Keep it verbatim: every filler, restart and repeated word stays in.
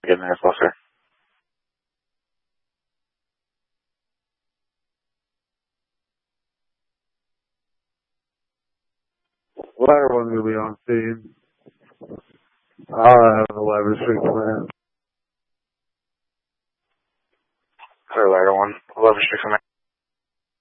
getting there closer. Ladder one's gonna be on scene. I'll have eleven Street Command. Clear ladder one, eleven Street Command.